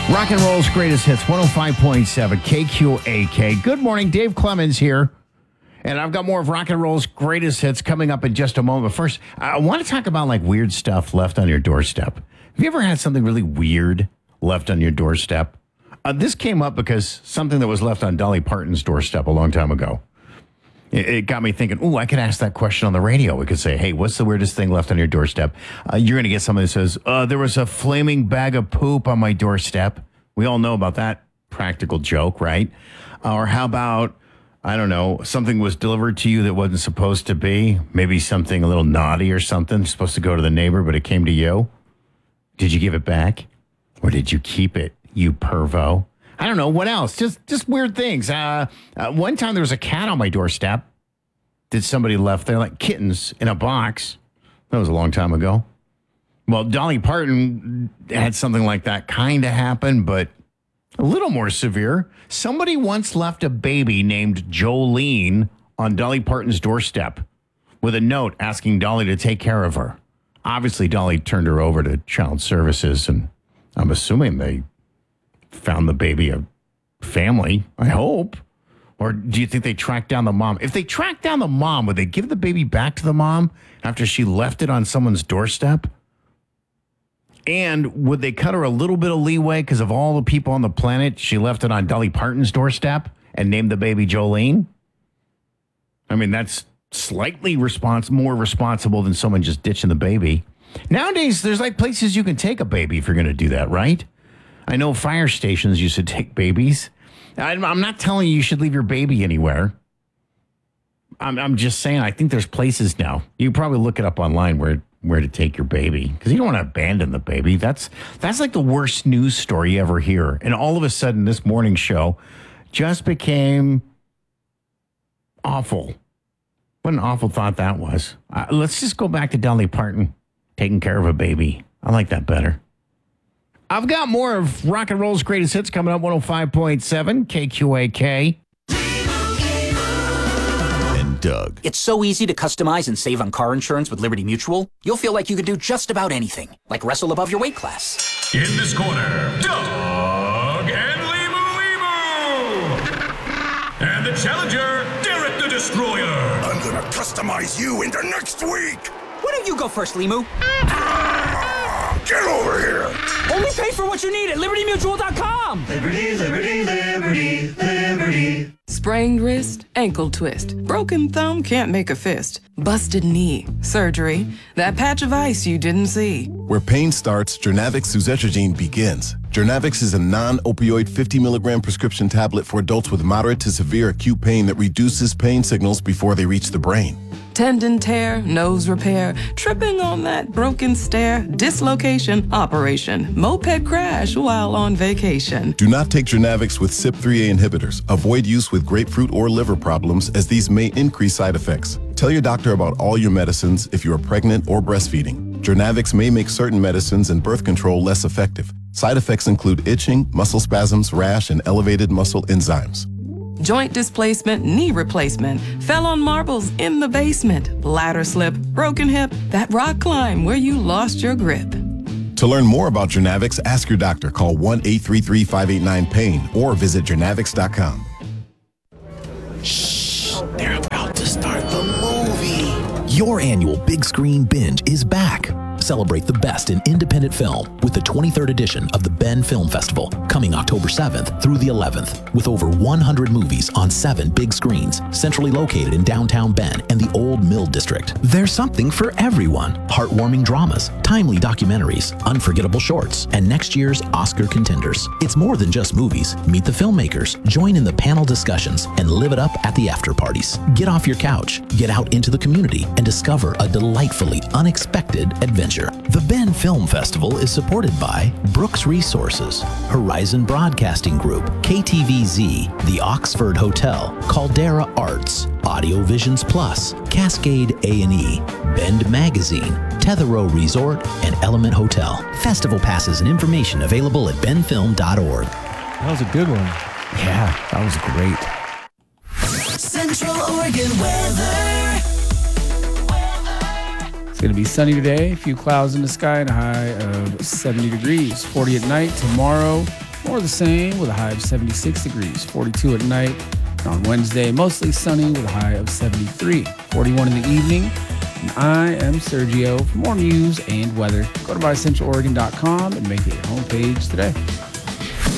Rock and roll's greatest hits, 105.7 KQAK. Good morning, Dave Clemens here. And I've got more of rock and roll's greatest hits coming up in just a moment. But first, I want to talk about like weird stuff left on your doorstep. Have you ever had something really weird left on your doorstep? This came up because something that was left on Dolly Parton's doorstep a long time ago. It got me thinking, I could ask that question on the radio. We could say, hey, what's the weirdest thing left on your doorstep? You're going to get somebody that says, there was a flaming bag of poop on my doorstep. We all know about that practical joke, right? Or how about, I don't know, something was delivered to you that wasn't supposed to be. Maybe something a little naughty or something, supposed to go to the neighbor, but it came to you. Did you give it back? Or did you keep it, you pervo? I don't know. What else? Just weird things. One time there was a cat on my doorstep that somebody left there, like kittens in a box. That was a long time ago. Well, Dolly Parton had something like that kind of happen, but a little more severe. Somebody once left a baby named Jolene on Dolly Parton's doorstep with a note asking Dolly to take care of her. Obviously, Dolly turned her over to Child Services, and I'm assuming they found the baby a family, I hope. Or do you think they tracked down the mom? If they tracked down the mom, would they give the baby back to the mom after she left it on someone's doorstep? And would they cut her a little bit of leeway because of all the people on the planet? She left it on Dolly Parton's doorstep and named the baby Jolene? I mean, that's slightly more responsible than someone just ditching the baby. Nowadays, there's like places you can take a baby if you're going to do that, right? I know fire stations used to take babies. I'm not telling you should leave your baby anywhere. I'm just saying I think there's places now. You can probably look it up online where to take your baby because you don't want to abandon the baby. That's like the worst news story you ever hear. And all of a sudden, this morning show just became awful. What an awful thought that was. Let's just go back to Dolly Parton taking care of a baby. I like that better. I've got more of rock and roll's greatest hits coming up, 105.7 KQAK. And Doug. It's so easy to customize and save on car insurance with Liberty Mutual. You'll feel like you could do just about anything, like wrestle above your weight class. In this corner, Doug and Limu. And the challenger, Derek the Destroyer. I'm gonna customize you into next week. Why don't you go first, Limu? Get over here! Only pay for what you need at LibertyMutual.com! Liberty, liberty, liberty, liberty. Sprained wrist, ankle twist, broken thumb, can't make a fist, busted knee, surgery, that patch of ice you didn't see. Where pain starts, Jernavix suzetrigine begins. Jernavix is a non-opioid 50 milligram prescription tablet for adults with moderate to severe acute pain that reduces pain signals before they reach the brain. Tendon tear, nose repair, tripping on that broken stair, dislocation, operation, moped crash while on vacation. Do not take Jernavix with CYP3A inhibitors. Avoid use with grapefruit or liver problems as these may increase side effects. Tell your doctor about all your medicines if you are pregnant or breastfeeding. Jernavix may make certain medicines and birth control less effective. Side effects include itching, muscle spasms, rash, and elevated muscle enzymes. Joint displacement, knee replacement, fell on marbles in the basement, ladder slip, broken hip, that rock climb where you lost your grip. To learn more about Jernavix, ask your doctor. Call 1-833-589-PAIN or visit Jernavix.com. Shh, they're about to start the movie. Your annual Big Screen Binge is back. Celebrate the best in independent film with the 23rd edition of the Ben Film Festival, coming October 7th through the 11th, with over 100 movies on 7 big screens, centrally located in downtown Ben and the Old Mill District. There's something for everyone. Heartwarming dramas, timely documentaries, unforgettable shorts, and next year's Oscar contenders. It's more than just movies. Meet the filmmakers, join in the panel discussions, and live it up at the after parties. Get off your couch, get out into the community, and discover a delightfully unexpected adventure. The Ben Film Festival is supported by Brooks Resources, Horizon Broadcasting Group, KTVZ, the Oxford Hotel, Caldera Arts, Audio Visions Plus, Cascade A&E, Bend Magazine, Tetherow Resort, and Element Hotel. Festival passes and information available at benfilm.org. That was a good one. Yeah, that was great. Central Oregon weather. It's going to be sunny today. A few clouds in the sky and a high of 70 degrees. 40 at night. Tomorrow, more of the same with a high of 76 degrees, 42 at night. And on Wednesday, mostly sunny with a high of 73, 41 in the evening. And I am Sergio. For more news and weather, go to mycentraloregon.com and make it your homepage today.